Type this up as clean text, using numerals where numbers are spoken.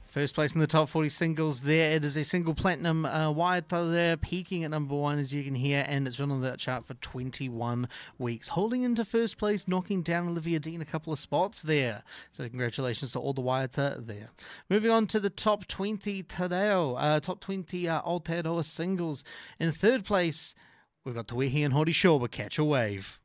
First place in the top 40 singles there. It is a single platinum Waiata there, peaking at number 1 as you can hear, and it's been on that chart for 21 weeks. Holding into first place, knocking down Olivia Dean a couple of spots there. So congratulations to all the Waiata there. Moving on to the top 20 top 20 Aotearoa singles. In third place, we've got Te Wehi and Horishoba, Catch a Wave.